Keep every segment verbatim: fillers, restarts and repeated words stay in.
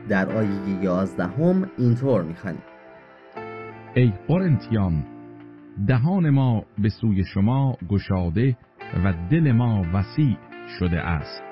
در آیه یازدهم اینطور می‌خوانیم: ای قرنتیان، دهان ما به سوی شما گشاده و دل ما وسیع شده است.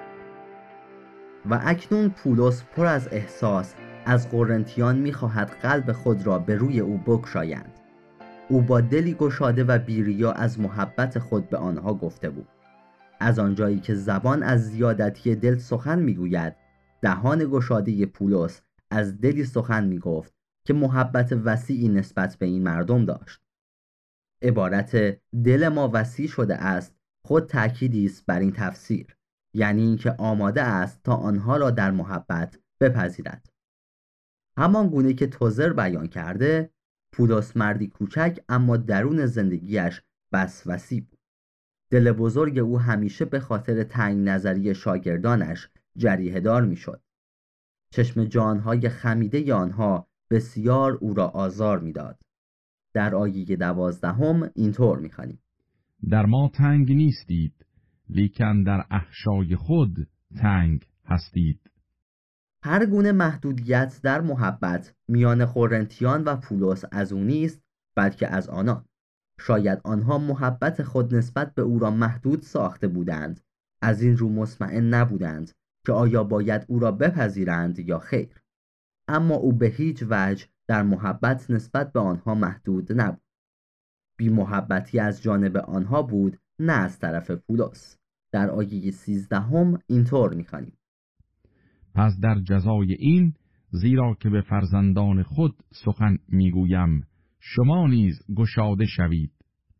و اکنون پولس پر از احساس از قرنتیان می‌خواهد قلب خود را به روی او بگشایند. او با دلی گشاده و بی‌ریا از محبت خود به آنها گفته بود. از آنجایی که زبان از زیادتی دل سخن می‌گوید، دهان گشاده پولس از دلی سخن می‌گفت که محبت وسیعی نسبت به این مردم داشت. عبارت دل ما وسیع شده است خود تأکیدی است بر این تفسیر، یعنی اینکه آماده است تا آنها را در محبت بپذیرد. همان گونه که توزر بیان کرده، پولس مردی کوچک اما درون زندگیش بس وسیع بود. دل بزرگ او همیشه به خاطر تنگ نظری شاگردانش جریحه دار می شد. چشم جانهای خمیده آنها بسیار او را آزار می داد. در آیه دوازدهم اینطور می خوانیم: در ما تنگ نیستید، لیکن در احشای خود تنگ هستید. هر گونه محدودیت در محبت میان قرنتیان و پولس از او نیست، بلکه از آنان. شاید آنها محبت خود نسبت به او را محدود ساخته بودند، از این رو مطمئن نبودند که آیا باید او را بپذیرند یا خیر. اما او به هیچ وجه در محبت نسبت به آنها محدود نبود. بی محبتی از جانب آنها بود، نه از طرف پولس. در آیه سیزدهم اینطور می‌خوانیم: پس در جزای این، زیرا که به فرزندان خود سخن میگویم، شما نیز گشاده شوید.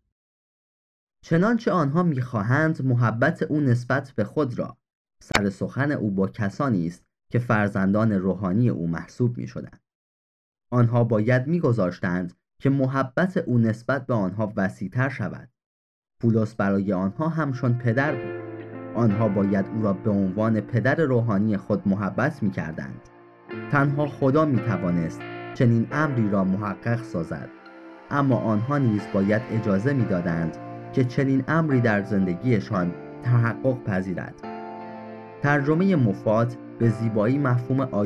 چنانچه آنها میخواهند محبت او نسبت به خود را، سر سخن او با کسانی است که فرزندان روحانی او محسوب میشدند. آنها باید میگذاشتند که محبت او نسبت به آنها وسیع‌تر شود. پولس برای آنها همچون پدر بود. آنها باید او را به عنوان پدر روحانی خود محبت میکردند. تنها خدا میتوانست چنین امری را محقق سازد، اما آنها نیز باید اجازه میدادند که چنین امری در زندگیشان تحقق پذیرد. ترجمه مفاد به زیبایی مفهوم